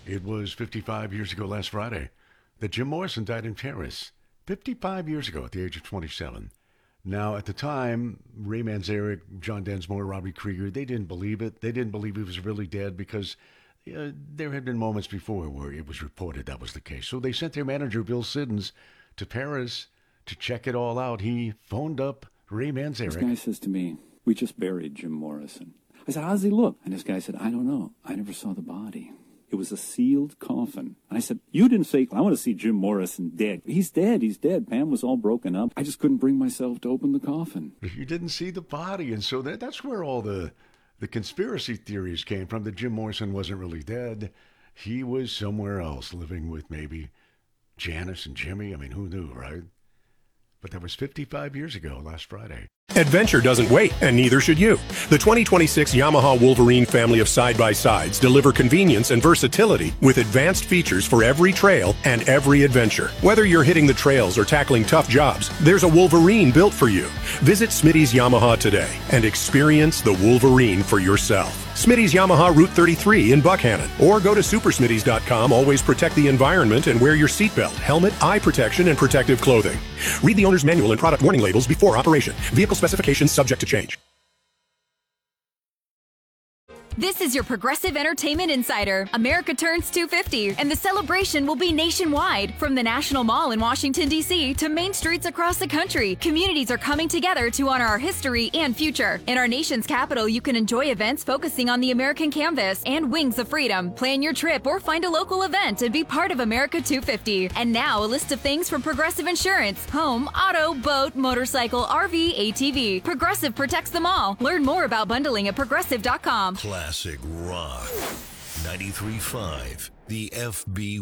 It was 55 years ago last Friday that Jim Morrison died in Paris. 55 years ago at the age of 27. Now, at the time, Ray Manzarek, John Densmore, Robbie Krieger, they didn't believe it. They didn't believe he was really dead because there had been moments before where it was reported that was the case. So they sent their manager, Bill Siddons, to Paris to check it all out. He phoned up Ray Manzarek. This guy says to me, "We just buried Jim Morrison." I said, "How does he look?" And this guy said, "I don't know. I never saw the body." It was a sealed coffin. And I said, "You didn't say, I want to see Jim Morrison dead." He's dead. He's dead. Pam was all broken up. I just couldn't bring myself to open the coffin. You didn't see the body. And so that's where all the conspiracy theories came from, that Jim Morrison wasn't really dead. He was somewhere else living with maybe Janice and Jimmy. I mean, who knew, right? But that was 55 years ago last Friday. Adventure doesn't wait, and neither should you. The 2026 Yamaha Wolverine family of side-by-sides deliver convenience and versatility with advanced features for every trail and every adventure. Whether you're hitting the trails or tackling tough jobs, there's a Wolverine built for you. Visit Smitty's Yamaha today and experience the Wolverine for yourself. Smitty's Yamaha Route 33 in Buckhannon. Or go to supersmitty's.com. Always protect the environment and wear your seatbelt, helmet, eye protection, and protective clothing. Read the owner's manual and product warning labels before operation. Vehicle specifications subject to change. This is your Progressive Entertainment Insider. America turns 250, and the celebration will be nationwide. From the National Mall in Washington, D.C. to main streets across the country, communities are coming together to honor our history and future. In our nation's capital, you can enjoy events focusing on the American canvas and Wings of Freedom. Plan your trip or find a local event and be part of America 250. And now, a list of things from Progressive Insurance: home, auto, boat, motorcycle, RV, ATV. Progressive protects them all. Learn more about bundling at progressive.com. Classic Rock 93.5, the FB